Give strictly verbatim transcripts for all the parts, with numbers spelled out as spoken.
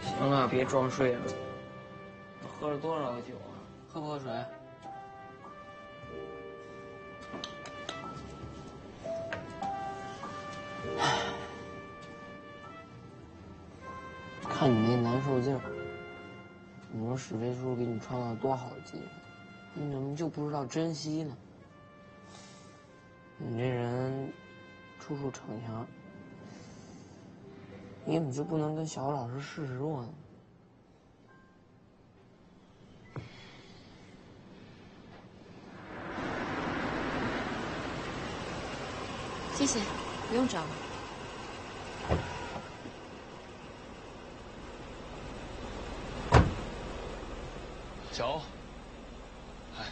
行了，别装睡了。我喝了多少酒啊？喝不喝水？看你那难受劲儿，你说史飞叔给你创造多好的机会，你怎么就不知道珍惜呢？你这人处处逞强，你怎么就不能跟小老师示示弱呢？ 谢谢，不用找了。 小欧，哎，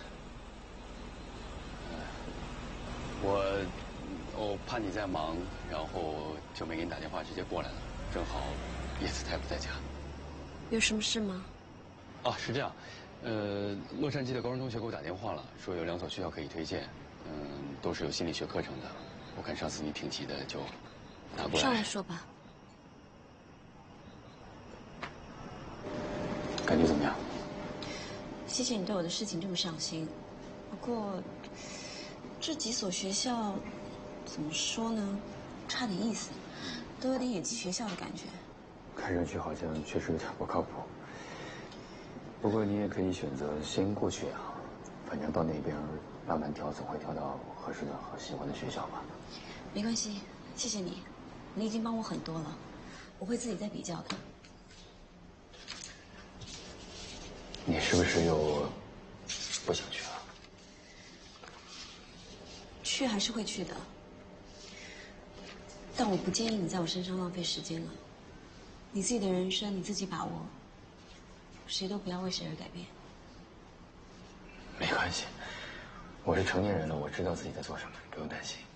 我我怕你在忙，然后就没给你打电话，直接过来了。正好叶子他也不在家。 有什么事吗？ 啊，是这样，呃，洛杉矶的高中同学给我打电话了，说有两所学校可以推荐，嗯，都是有心理学课程的。我看上次你挺急的，就拿过来。 上来说吧。 感觉怎么样？ 谢谢你对我的事情这么上心，不过这几所学校怎么说呢，差点意思，都有点野鸡学校的感觉。 看上去好像确实有点不靠谱。不过你也可以选择先过去也好，反正到那边慢慢挑，总会挑到合适的和喜欢的学校吧。 没关系，谢谢你，你已经帮我很多了，我会自己再比较的。 你是不是又不想去了？ 去还是会去的，但我不建议你在我身上浪费时间了。你自己的人生你自己把握，谁都不要为谁而改变。 没关系，我是成年人了，我知道自己在做什么，你不用担心。